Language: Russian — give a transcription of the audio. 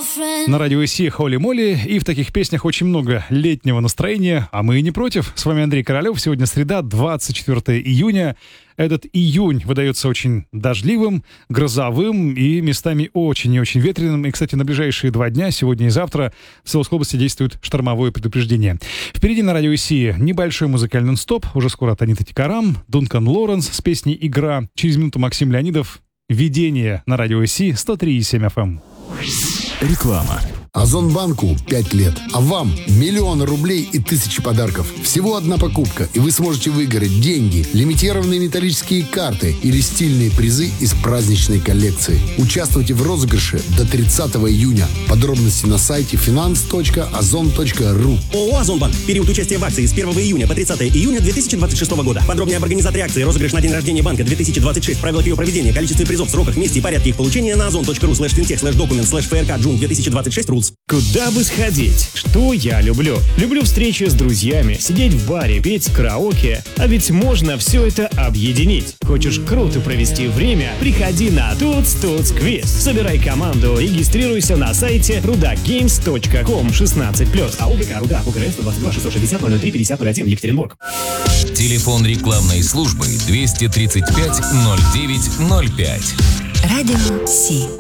На радио Си Холли Молли, и в таких песнях очень много летнего настроения, а мы и не против. С вами Андрей Королёв. Сегодня среда, 24 июня. Этот июнь выдается очень дождливым, грозовым и местами очень и очень ветреным. И, кстати, на ближайшие 2 дня, сегодня и завтра, в Саратовской области действует штормовое предупреждение. Впереди на радио Си небольшой музыкальный стоп. Уже скоро от Аниты Тикарам, Дункан Лоуренс с песней «Игра». Через минуту Максим Леонидов. Видение на радио Си 103,7 FM. Реклама. Озонбанку 5 лет, а вам миллионы рублей и тысячи подарков. Всего одна покупка, и вы сможете выиграть деньги, лимитированные металлические карты или стильные призы из праздничной коллекции. Участвуйте в розыгрыше до 30 июня. Подробности на сайте finance.ozon.ru. ООО «Озонбанк». Период участия в акции с 1 июня по 30 июня 2026 года. Подробнее об организаторе акции, розыгрыш на день рождения банка 2026, правилах ее проведения, количестве призов, сроках, месте и порядке их получения на ozon.ru/fintech/document/frk/june 2026 rules. Куда бы сходить? Что я люблю? Люблю встречи с друзьями, сидеть в баре, петь караоке. А ведь можно все это объединить. Хочешь круто провести время? Приходи на Tuts Quiz. Собирай команду, регистрируйся на сайте rudagames.com 16+. АОБК «Руда», УКРС 122 660 03 50 01, Екатеринбург. Телефон рекламной службы 235 09 05. Радио Си.